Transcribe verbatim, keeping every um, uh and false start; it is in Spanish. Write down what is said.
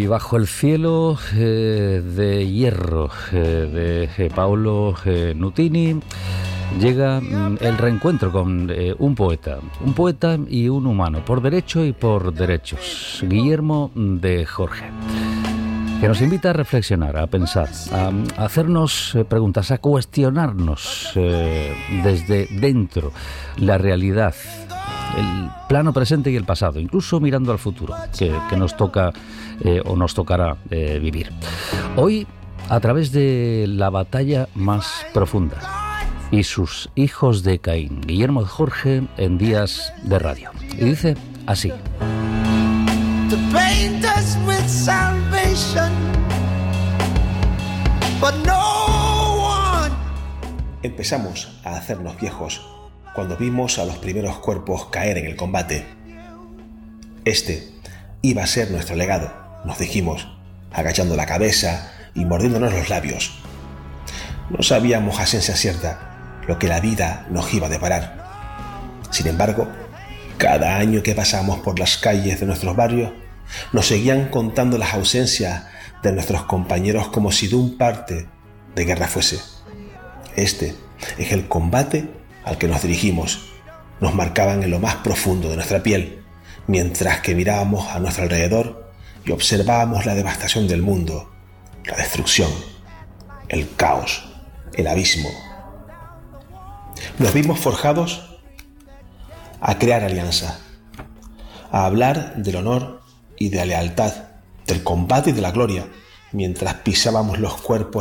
Y bajo el cielo eh, de hierro eh, de eh, Paolo eh, Nutini llega mm, el reencuentro con eh, un poeta, un poeta y un humano, por derecho y por derechos, Guillermo de Jorge, que nos invita a reflexionar, a pensar, a, a hacernos eh, preguntas, a cuestionarnos eh, desde dentro la realidad, el plano presente y el pasado, incluso mirando al futuro, que, que nos toca eh, o nos tocará eh, vivir. Hoy, a través de la batalla más profunda y sus hijos de Caín, Guillermo de Jorge en Días de Radio. Y dice así: Empezamos a hacernos viejos cuando vimos a los primeros cuerpos caer en el combate. Este iba a ser nuestro legado, nos dijimos, agachando la cabeza y mordiéndonos los labios. No sabíamos a ciencia cierta lo que la vida nos iba a deparar. Sin embargo, cada año que pasamos por las calles de nuestros barrios, nos seguían contando las ausencias de nuestros compañeros como si de un parte de guerra fuese. Este es el combate al que nos dirigimos. Nos marcaban en lo más profundo de nuestra piel, mientras que mirábamos a nuestro alrededor y observábamos la devastación del mundo, la destrucción, el caos, el abismo. Nos vimos forjados a crear alianza, a hablar del honor y de la lealtad, del combate y de la gloria, mientras pisábamos los cuerpos